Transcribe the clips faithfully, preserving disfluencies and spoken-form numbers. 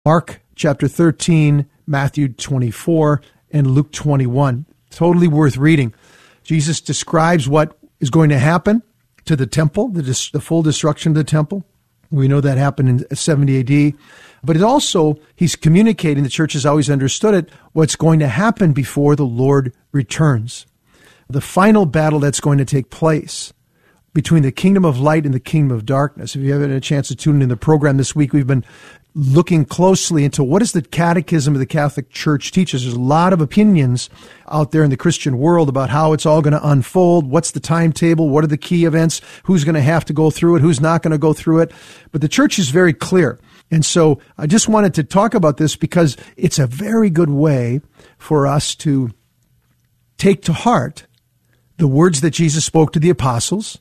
Mark chapter thirteen, Matthew twenty-four, and Luke twenty-one. Totally worth reading. Jesus describes what is going to happen to the temple, the, dis- the full destruction of the temple. We know that happened in seventy A D. But it also, he's communicating, the church has always understood it, what's going to happen before the Lord returns. The final battle that's going to take place between the kingdom of light and the kingdom of darkness. If you haven't had a chance to tune in the program this week, we've been looking closely into what does the Catechism of the Catholic Church teaches. There's a lot of opinions out there in the Christian world about how it's all going to unfold, what's the timetable, what are the key events, who's going to have to go through it, who's not going to go through it. But the church is very clear. And so I just wanted to talk about this because it's a very good way for us to take to heart the words that Jesus spoke to the apostles,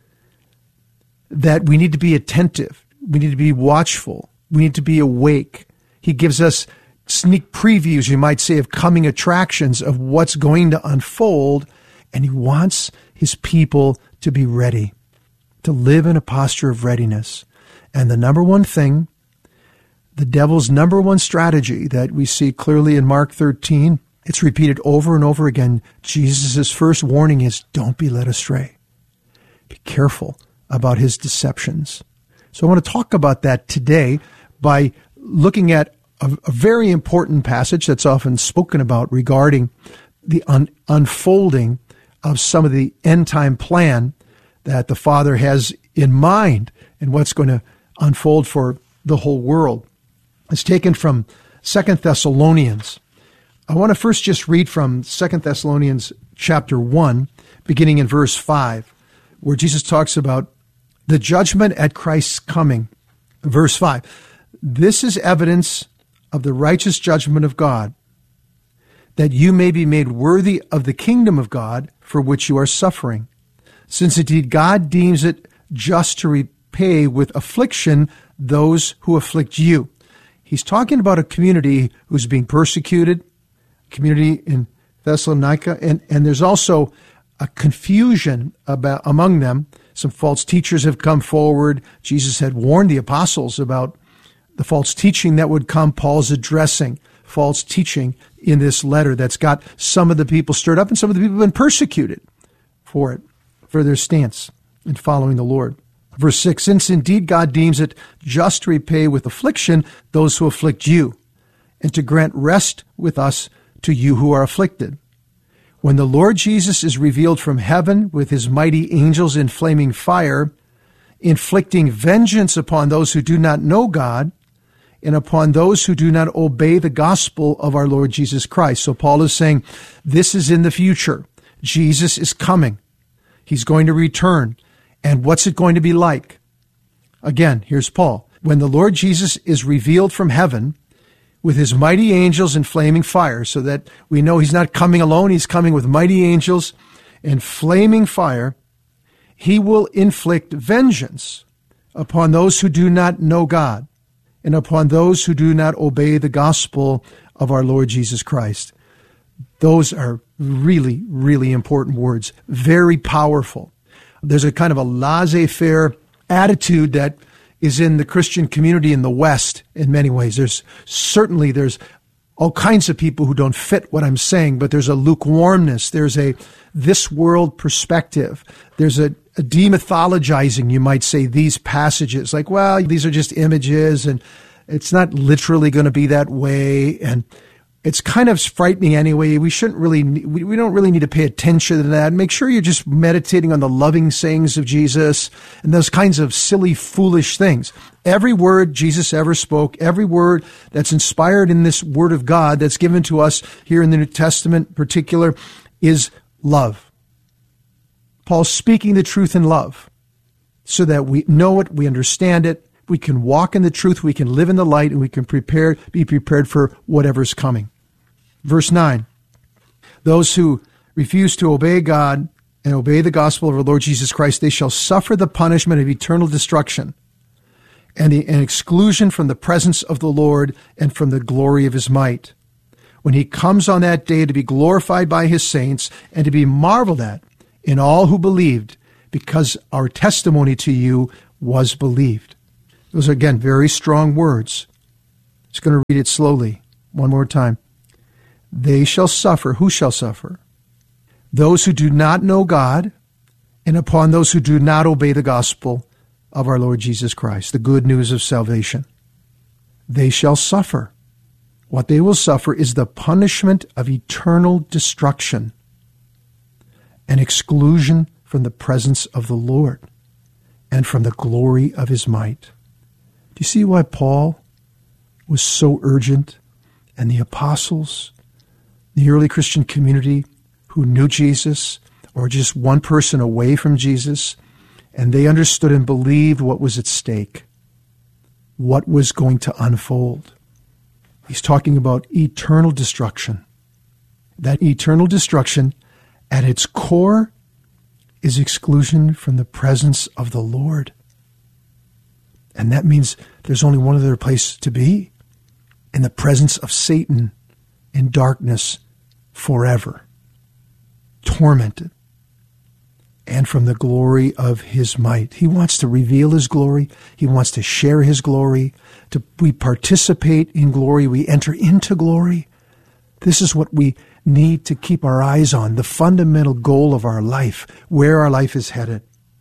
that we need to be attentive, we need to be watchful, we need to be awake. He gives us sneak previews, you might say, of coming attractions of what's going to unfold, and he wants his people to be ready, to live in a posture of readiness. And the number one thing, the devil's number one strategy that we see clearly in Mark thirteen, it's repeated over and over again. Jesus' first warning is, don't be led astray. Be careful about his deceptions. So I want to talk about that today by looking at a, a very important passage that's often spoken about regarding the un, unfolding of some of the end-time plan that the Father has in mind and what's going to unfold for the whole world. It's taken from Second Thessalonians. I want to first just read from Second Thessalonians chapter one, beginning in verse five, where Jesus talks about the judgment at Christ's coming. Verse five, this is evidence of the righteous judgment of God, that you may be made worthy of the kingdom of God for which you are suffering, since indeed God deems it just to repay with affliction those who afflict you. He's talking about a community who's being persecuted, community in Thessalonica, and, and there's also a confusion about among them. Some false teachers have come forward. Jesus had warned the apostles about the false teaching that would come. Paul's addressing false teaching in this letter that's got some of the people stirred up, and some of the people have been persecuted for it, for their stance in following the Lord. Verse six, since indeed God deems it just to repay with affliction those who afflict you, and to grant rest with us to you who are afflicted. When the Lord Jesus is revealed from heaven with his mighty angels in flaming fire, inflicting vengeance upon those who do not know God, and upon those who do not obey the gospel of our Lord Jesus Christ. So Paul is saying, this is in the future. Jesus is coming. He's going to return. And what's it going to be like? Again, here's Paul. When the Lord Jesus is revealed from heaven with his mighty angels in flaming fire, so that we know he's not coming alone, he's coming with mighty angels and flaming fire, he will inflict vengeance upon those who do not know God and upon those who do not obey the gospel of our Lord Jesus Christ. Those are really, really important words, very powerful. There's a kind of a laissez-faire attitude that is in the Christian community in the West in many ways. There's certainly, there's all kinds of people who don't fit what I'm saying, but there's a lukewarmness. There's a this world perspective. There's a, a demythologizing, you might say, these passages. Like, well, these are just images, and it's not literally going to be that way, and it's kind of frightening anyway. We shouldn't really, we, we don't really need to pay attention to that. Make sure you're just meditating on the loving sayings of Jesus and those kinds of silly, foolish things. Every word Jesus ever spoke, every word that's inspired in this word of God that's given to us here in the New Testament in particular is love. Paul's speaking the truth in love so that we know it, we understand it, we can walk in the truth, we can live in the light, and we can prepare, be prepared for whatever's coming. Verse nine, those who refuse to obey God and obey the gospel of our Lord Jesus Christ, they shall suffer the punishment of eternal destruction and the and exclusion from the presence of the Lord and from the glory of his might, when he comes on that day to be glorified by his saints and to be marveled at in all who believed, because our testimony to you was believed. Those are, again, very strong words. Just going to read it slowly one more time. They shall suffer. Who shall suffer? Those who do not know God, and upon those who do not obey the gospel of our Lord Jesus Christ, the good news of salvation. They shall suffer. What they will suffer is the punishment of eternal destruction and exclusion from the presence of the Lord and from the glory of his might. Do you see why Paul was so urgent, and the apostles, the early Christian community who knew Jesus, or just one person away from Jesus, and they understood and believed what was at stake, what was going to unfold. He's talking about eternal destruction. That eternal destruction, at its core, is exclusion from the presence of the Lord. And that means there's only one other place to be, in the presence of Satan in darkness forever, tormented, and from the glory of his might. He wants to reveal his glory. He wants to share his glory. To, we participate in glory. We enter into glory. This is what we need to keep our eyes on, the fundamental goal of our life, where our life is headed.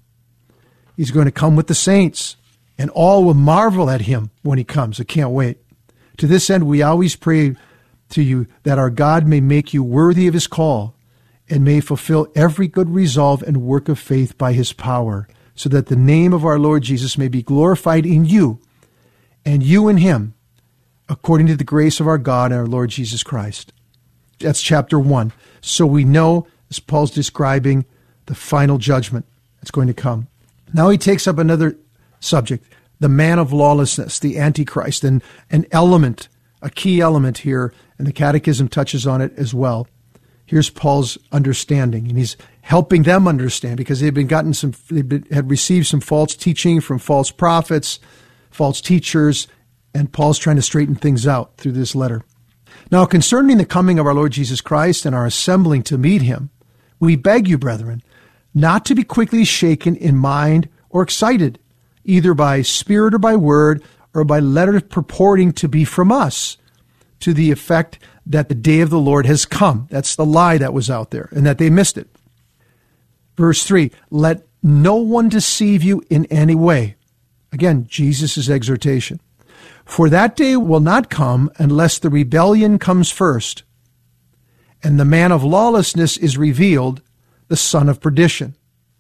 He's going to come with the saints, and all will marvel at him when he comes. I can't wait. To this end, we always pray to you that our God may make you worthy of his call, and may fulfill every good resolve and work of faith by his power, so that the name of our Lord Jesus may be glorified in you, and you in him, according to the grace of our God and our Lord Jesus Christ. That's chapter one. So we know, as Paul's describing, the final judgment that's going to come. Now he takes up another subject, the man of lawlessness, the Antichrist, and an element, a key element here, and the Catechism touches on it as well. Here's Paul's understanding, and he's helping them understand, because they've been gotten some, they had received some false teaching from false prophets, false teachers, and Paul's trying to straighten things out through this letter. Now, concerning the coming of our Lord Jesus Christ and our assembling to meet him, we beg you, brethren, not to be quickly shaken in mind or excited, either by spirit or by word, or by letter purporting to be from us, to the effect that the day of the Lord has come. That's the lie that was out there, and that they missed it. Verse three, let no one deceive you in any way. Again, Jesus' exhortation. For that day will not come unless the rebellion comes first, and the man of lawlessness is revealed, the son of perdition.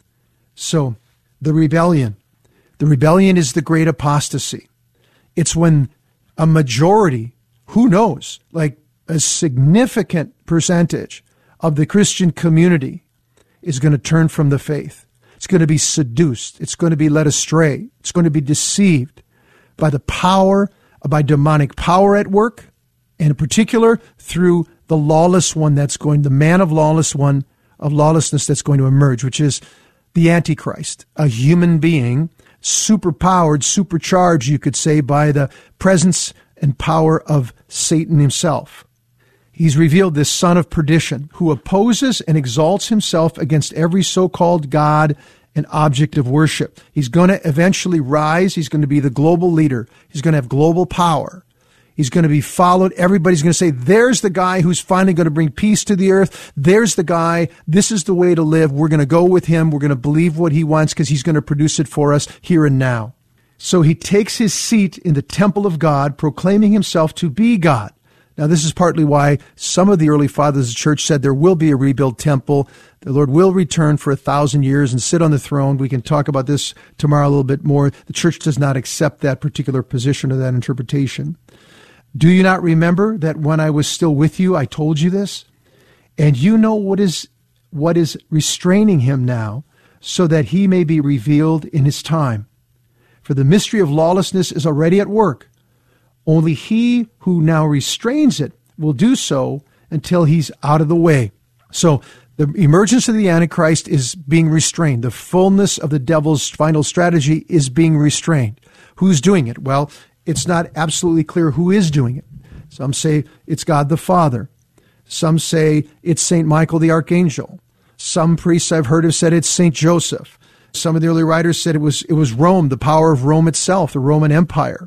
So, the rebellion. The rebellion is the great apostasy. It's when a majority, who knows, like a significant percentage of the Christian community is going to turn from the faith. It's going to be seduced. It's going to be led astray. It's going to be deceived by the power, by demonic power at work, and in particular through the lawless one that's going, the man of lawless one, of lawlessness that's going to emerge, which is the Antichrist, a human being, superpowered, supercharged, you could say, by the presence and power of Satan himself. He's revealed this son of perdition who opposes and exalts himself against every so-called God and object of worship. He's going to eventually rise. He's going to be the global leader. He's going to have global power. He's going to be followed. Everybody's going to say, there's the guy who's finally going to bring peace to the earth. There's the guy. This is the way to live. We're going to go with him. We're going to believe what he wants because he's going to produce it for us here and now. So he takes his seat in the temple of God, proclaiming himself to be God. Now, this is partly why some of the early fathers of the church said there will be a rebuilt temple. The Lord will return for a thousand years and sit on the throne. We can talk about this tomorrow a little bit more. The church does not accept that particular position or that interpretation. Do you not remember that when I was still with you, I told you this? And you know what is what is restraining him now, so that he may be revealed in his time. For the mystery of lawlessness is already at work. Only he who now restrains it will do so until he's out of the way. So the emergence of the Antichrist is being restrained. The fullness of the devil's final strategy is being restrained. Who's doing it? Well, it's not absolutely clear who is doing it. Some say it's God the Father. Some say it's Saint Michael the Archangel. Some priests I've heard have said it's Saint Joseph. Some of the early writers said it was it was Rome, the power of Rome itself, the Roman Empire.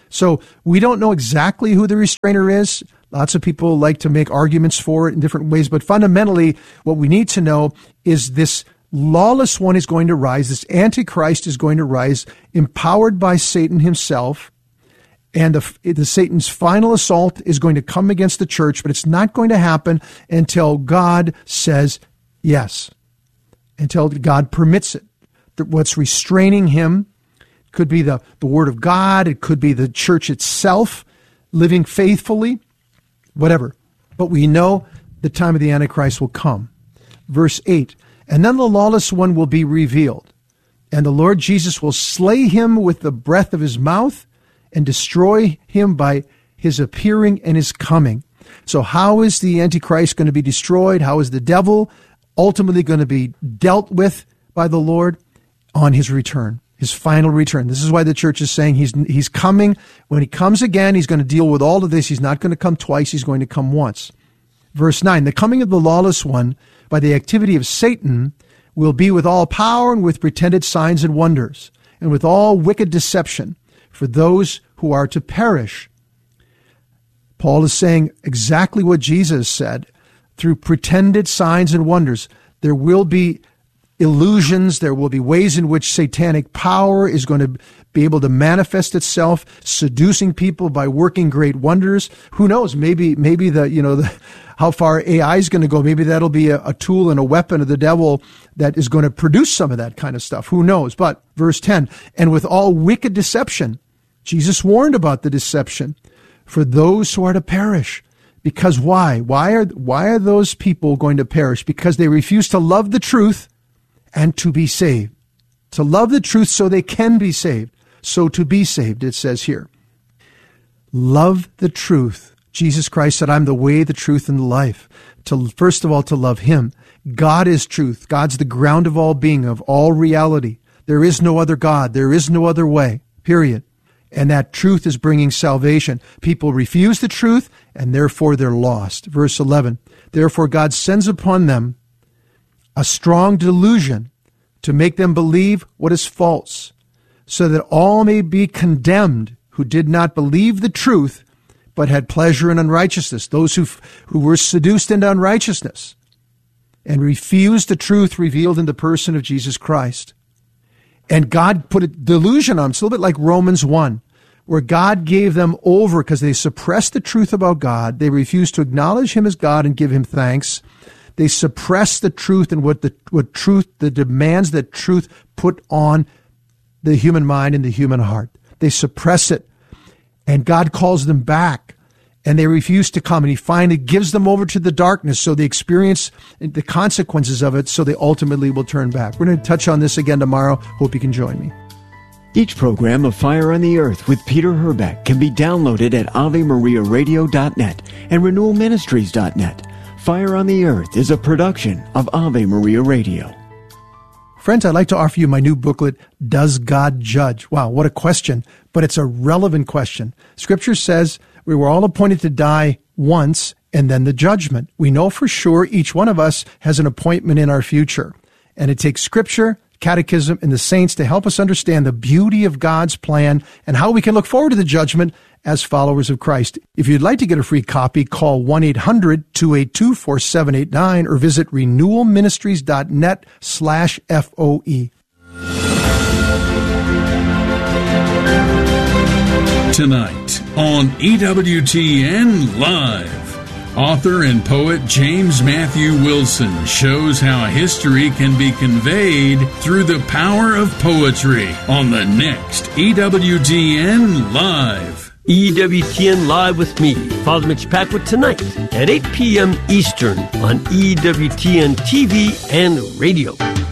So we don't know exactly who the restrainer is. Lots of people like to make arguments for it in different ways, but fundamentally what we need to know is this lawless one is going to rise, this Antichrist is going to rise, empowered by Satan himself, and the, the Satan's final assault is going to come against the church, but it's not going to happen until God says yes, until God permits it. What's restraining him could be the, the Word of God, it could be the church itself living faithfully, whatever. But we know the time of the Antichrist will come. Verse eight, and then the lawless one will be revealed, and the Lord Jesus will slay him with the breath of his mouth and destroy him by his appearing and his coming. So how is the Antichrist going to be destroyed? How is the devil ultimately going to be dealt with by the Lord? On his return, his final return. This is why the church is saying he's he's coming. When he comes again, he's going to deal with all of this. He's not going to come twice. He's going to come once. Verse nine, the coming of the lawless one by the activity of Satan will be with all power and with pretended signs and wonders, and with all wicked deception for those who are to perish. Paul is saying exactly what Jesus said. Through pretended signs and wonders, there will be illusions, there will be ways in which satanic power is going to be able to manifest itself, seducing people by working great wonders. Who knows? Maybe, maybe the, you know, the, how far A I is going to go. Maybe that'll be a, a tool and a weapon of the devil that is going to produce some of that kind of stuff. Who knows? But verse ten, and with all wicked deception, Jesus warned about the deception for those who are to perish. Because why? Why are, why are those people going to perish? Because they refuse to love the truth and to be saved. To love the truth so they can be saved. So to be saved, it says here. Love the truth. Jesus Christ said, I'm the way, the truth, and the life. To, first of all, to love him. God is truth. God's the ground of all being, of all reality. There is no other God. There is no other way, period. And that truth is bringing salvation. People refuse the truth, and therefore they're lost. Verse eleven, therefore God sends upon them a strong delusion to make them believe what is false, so that all may be condemned who did not believe the truth, but had pleasure in unrighteousness, those who, who were seduced into unrighteousness and refused the truth revealed in the person of Jesus Christ. And God put a delusion on them. It's a little bit like Romans one, where God gave them over because they suppressed the truth about God. They refused to acknowledge him as God and give him thanks. They suppress the truth and what the what truth, the demands that truth put on the human mind and the human heart. They suppress it. And God calls them back. And they refuse to come. And he finally gives them over to the darkness so they experience the consequences of it so they ultimately will turn back. We're going to touch on this again tomorrow. Hope you can join me. Each program of Fire on the Earth with Peter Herbeck can be downloaded at ave maria radio dot net and renewal ministries dot net. Fire on the Earth is a production of Ave Maria Radio. Friends, I'd like to offer you my new booklet, Does God Judge? Wow, what a question, but it's a relevant question. Scripture says we were all appointed to die once and then the judgment. We know for sure each one of us has an appointment in our future. And it takes Scripture, Catechism, and the saints to help us understand the beauty of God's plan and how we can look forward to the judgment as followers of Christ. If you'd like to get a free copy, call one eight hundred two eight two four seven eight nine or visit renewal ministries dot net slash F O E. Tonight on E W T N Live, author and poet James Matthew Wilson shows how history can be conveyed through the power of poetry on the next E W T N Live. E W T N Live with me, Father Mitch Packwood, tonight at eight p.m. Eastern on E W T N T V and radio.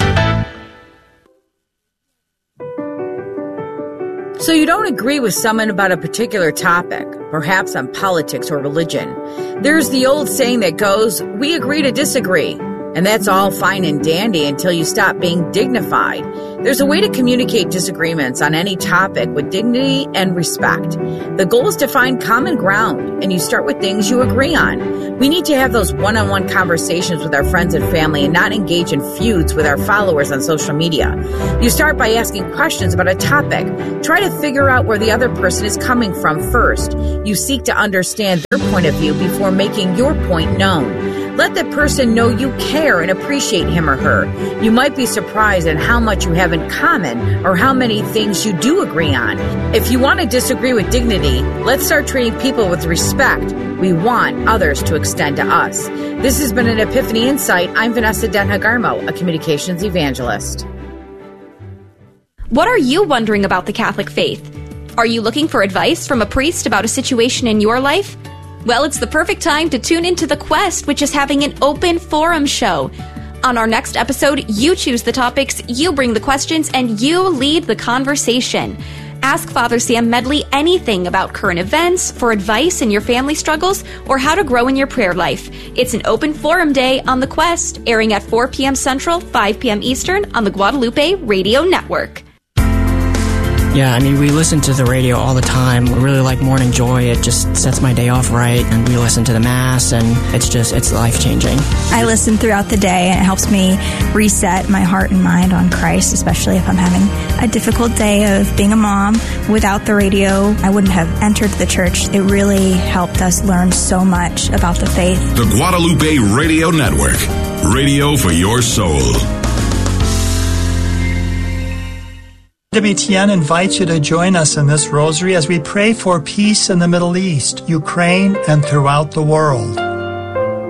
So you don't agree with someone about a particular topic, perhaps on politics or religion. There's the old saying that goes, we agree to disagree. And that's all fine and dandy until you stop being dignified. There's a way to communicate disagreements on any topic with dignity and respect. The goal is to find common ground, and you start with things you agree on. We need to have those one-on-one conversations with our friends and family and not engage in feuds with our followers on social media. You start by asking questions about a topic. Try to figure out where the other person is coming from first. You seek to understand their point of view before making your point known. Let the person know you care and appreciate him or her. You might be surprised at how much you have in common or how many things you do agree on. If you want to disagree with dignity, let's start treating people with respect we want others to extend to us. This has been an Epiphany Insight. I'm Vanessa Denhagarmo, a communications evangelist. What are you wondering about the Catholic faith? Are you looking for advice from a priest about a situation in your life? Well, it's the perfect time to tune into The Quest, which is having an open forum show. On our next episode, you choose the topics, you bring the questions, and you lead the conversation. Ask Father Sam Medley anything about current events, for advice in your family struggles, or how to grow in your prayer life. It's an open forum day on The Quest, airing at four p.m. Central, five p.m. Eastern on the Guadalupe Radio Network. Yeah, I mean, we listen to the radio all the time. We really like Morning Joy. It just sets my day off right. And we listen to the Mass, and it's just, it's life-changing. I listen throughout the day, and it helps me reset my heart and mind on Christ, especially if I'm having a difficult day of being a mom. Without the radio, I wouldn't have entered the church. It really helped us learn so much about the faith. The Guadalupe Radio Network. Radio for your soul. W T N invites you to join us in this rosary as we pray for peace in the Middle East, Ukraine, and throughout the world.